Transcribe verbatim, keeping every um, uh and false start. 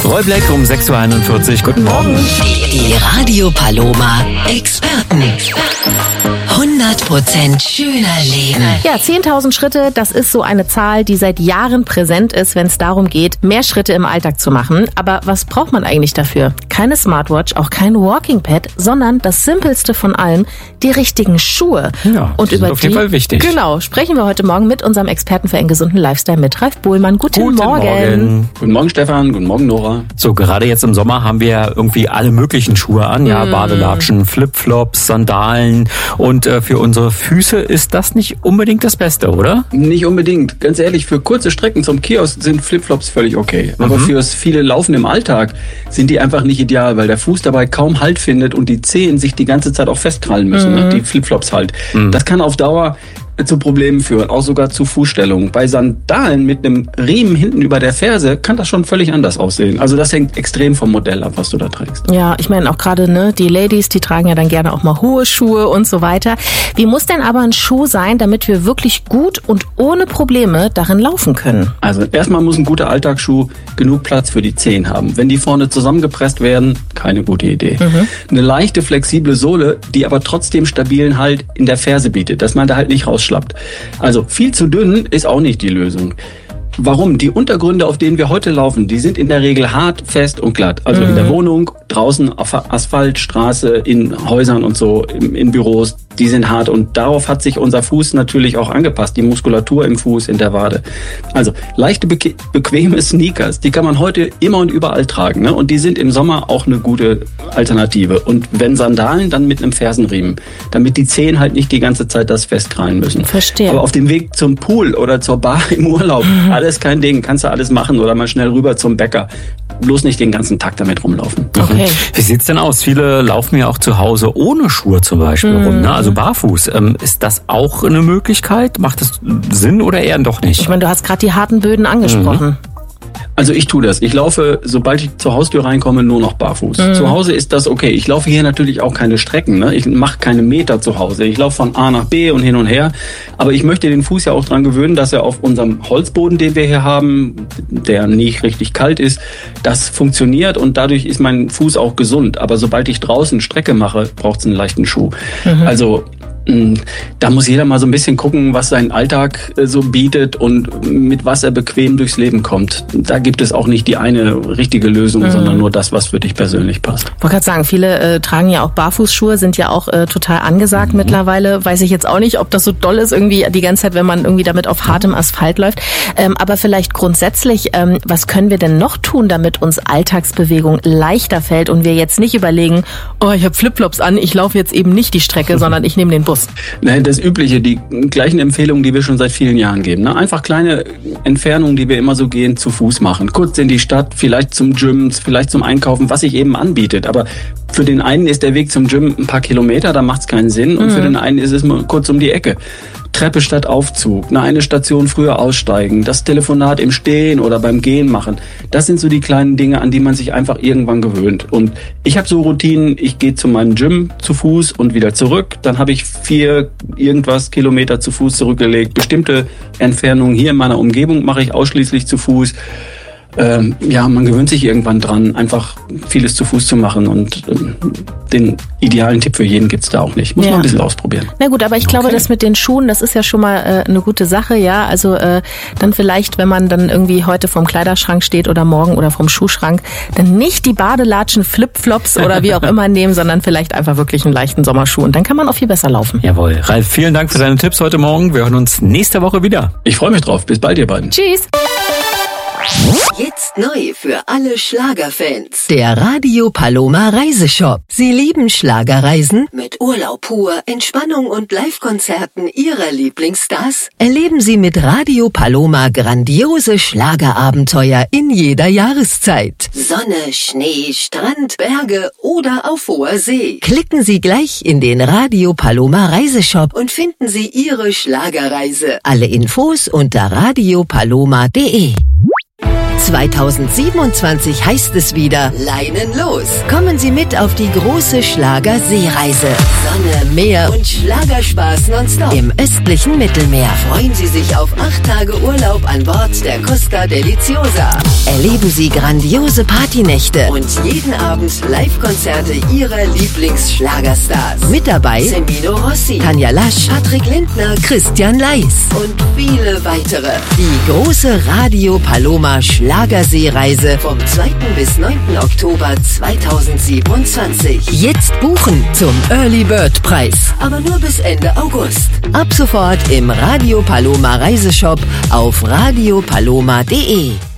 Roy Black um sechs Uhr einundvierzig. Guten Morgen. Die Radio Paloma Experten. hundert Prozent schöner Leben. Ja, zehntausend Schritte, das ist so eine Zahl, die seit Jahren präsent ist, wenn es darum geht, mehr Schritte im Alltag zu machen. Aber was braucht man eigentlich dafür? Keine Smartwatch, auch kein Walking Pad, sondern das Simpelste von allem, die richtigen Schuhe. Ja, und die über sind auf jeden die, Fall wichtig. Genau, sprechen wir heute Morgen mit unserem Experten für einen gesunden Lifestyle mit Ralf Bohlmann. Guten, Guten Morgen. Morgen. Guten Morgen, Stefan. Guten Morgen, Nora. So, gerade jetzt im Sommer haben wir ja irgendwie alle möglichen Schuhe an. Ja, mm. Badelatschen, Flipflops, Sandalen. Und äh, für unsere Füße ist das nicht unbedingt das Beste, oder? Nicht unbedingt. Ganz ehrlich, für kurze Strecken zum Kiosk sind Flipflops völlig okay. Aber mhm. fürs viele Laufen im Alltag sind die einfach nicht ideal, weil der Fuß dabei kaum Halt findet und die Zehen sich die ganze Zeit auch festkrallen müssen, mhm. ne? Die Flipflops halt. Mhm. Das kann auf Dauer zu Problemen führen, auch sogar zu Fußstellungen. Bei Sandalen mit einem Riemen hinten über der Ferse kann das schon völlig anders aussehen. Also das hängt extrem vom Modell ab, was du da trägst. Ja, ich meine auch gerade ne, die Ladies, die tragen ja dann gerne auch mal hohe Schuhe und so weiter. Wie muss denn aber ein Schuh sein, damit wir wirklich gut und ohne Probleme darin laufen können? Also erstmal muss ein guter Alltagsschuh genug Platz für die Zehen haben. Wenn die vorne zusammengepresst werden, keine gute Idee. Mhm. Eine leichte, flexible Sohle, die aber trotzdem stabilen Halt in der Ferse bietet, dass man da halt nicht rausschlappt. Also viel zu dünn ist auch nicht die Lösung. Warum? Die Untergründe, auf denen wir heute laufen, die sind in der Regel hart, fest und glatt. Also mhm. in der Wohnung, draußen auf Asphalt, Straße, in Häusern und so, in, in Büros, die sind hart. Und darauf hat sich unser Fuß natürlich auch angepasst, die Muskulatur im Fuß, in der Wade. Also leichte, beke- bequeme Sneakers, die kann man heute immer und überall tragen. Ne? Und die sind im Sommer auch eine gute Alternative. Und wenn Sandalen, dann mit einem Fersenriemen, damit die Zehen halt nicht die ganze Zeit das festkrallen müssen. Verstehe. Aber auf dem Weg zum Pool oder zur Bar im Urlaub, mhm. alles kein Ding, kannst du alles machen oder mal schnell rüber zum Bäcker. Bloß nicht den ganzen Tag damit rumlaufen. Okay. Wie sieht's denn aus? Viele laufen ja auch zu Hause ohne Schuhe zum Beispiel mhm. rum, ne? Also barfuß. Ähm, ist das auch eine Möglichkeit? Macht das Sinn oder eher doch nicht? Ich meine, du hast gerade die harten Böden angesprochen. Mhm. Also ich tue das. Ich laufe, sobald ich zur Haustür reinkomme, nur noch barfuß. Mhm. Zu Hause ist das okay. Ich laufe hier natürlich auch keine Strecken. Ne? Ich mache keine Meter zu Hause. Ich laufe von A nach B und hin und her. Aber ich möchte den Fuß ja auch dran gewöhnen, dass er auf unserem Holzboden, den wir hier haben, der nicht richtig kalt ist, das funktioniert und dadurch ist mein Fuß auch gesund. Aber sobald ich draußen Strecke mache, braucht es einen leichten Schuh. Mhm. Also da muss jeder mal so ein bisschen gucken, was sein Alltag so bietet und mit was er bequem durchs Leben kommt. Da gibt es auch nicht die eine richtige Lösung, mhm. sondern nur das, was für dich persönlich passt. Ich wollte gerade sagen, viele äh, tragen ja auch Barfußschuhe, sind ja auch äh, total angesagt mhm. mittlerweile. Weiß ich jetzt auch nicht, ob das so doll ist irgendwie die ganze Zeit, wenn man irgendwie damit auf hartem Asphalt läuft. Ähm, aber vielleicht grundsätzlich, ähm, was können wir denn noch tun, damit uns Alltagsbewegung leichter fällt und wir jetzt nicht überlegen, oh, ich habe Flipflops an, ich laufe jetzt eben nicht die Strecke, sondern ich nehme den Bus. Nein, das Übliche, die gleichen Empfehlungen, die wir schon seit vielen Jahren geben. Ne? Einfach kleine Entfernungen, die wir immer so gehen, zu Fuß machen. Kurz in die Stadt, vielleicht zum Gym, vielleicht zum Einkaufen, was sich eben anbietet. Aber für den einen ist der Weg zum Gym ein paar Kilometer, da macht es keinen Sinn. Und mhm. für den einen ist es mal kurz um die Ecke. Treppe statt Aufzug, eine Station früher aussteigen, das Telefonat im Stehen oder beim Gehen machen. Das sind so die kleinen Dinge, an die man sich einfach irgendwann gewöhnt. Und ich habe so Routinen, ich gehe zu meinem Gym zu Fuß und wieder zurück. Dann habe ich vier irgendwas Kilometer zu Fuß zurückgelegt. Bestimmte Entfernungen hier in meiner Umgebung mache ich ausschließlich zu Fuß. Ähm, ja, man gewöhnt sich irgendwann dran, einfach vieles zu Fuß zu machen und ähm, den idealen Tipp für jeden gibt's da auch nicht. Muss ja. man ein bisschen ausprobieren. Na gut, aber ich glaube, okay. das mit den Schuhen, das ist ja schon mal äh, eine gute Sache, ja. Also äh, dann vielleicht, wenn man dann irgendwie heute vorm Kleiderschrank steht oder morgen oder vom Schuhschrank, dann nicht die Badelatschen, Flipflops oder wie auch immer nehmen, sondern vielleicht einfach wirklich einen leichten Sommerschuh und dann kann man auch viel besser laufen. Jawohl. Ralf, vielen Dank für deine Tipps heute Morgen. Wir hören uns nächste Woche wieder. Ich freue mich drauf. Bis bald, ihr beiden. Tschüss. Jetzt neu für alle Schlagerfans. Der Radio Paloma Reiseshop. Sie lieben Schlagerreisen? Mit Urlaub pur, Entspannung und Live-Konzerten Ihrer Lieblingsstars? Erleben Sie mit Radio Paloma grandiose Schlagerabenteuer in jeder Jahreszeit. Sonne, Schnee, Strand, Berge oder auf hoher See. Klicken Sie gleich in den Radio Paloma Reiseshop und finden Sie Ihre Schlagerreise. Alle Infos unter radio paloma punkt de. zweitausendsiebenundzwanzig heißt es wieder Leinen los. Kommen Sie mit auf die große Schlager-Seereise. Sonne, Meer und Schlagerspaß nonstop im östlichen Mittelmeer. Freuen Sie sich auf acht Tage Urlaub an Bord der Costa Deliciosa. Erleben Sie grandiose Partynächte und jeden Abend Live-Konzerte Ihrer Lieblingsschlagerstars. Mit dabei Semino Rossi, Tanja Lasch, Patrick Lindner, Christian Leis und viele weitere. Die große Radio Paloma Schlagerseereise vom zweiten bis neunten Oktober zweitausendsiebenundzwanzig. Jetzt buchen zum Early Bird Preis. Aber nur bis Ende August. Ab sofort im Radio Paloma Reiseshop auf radio paloma punkt de.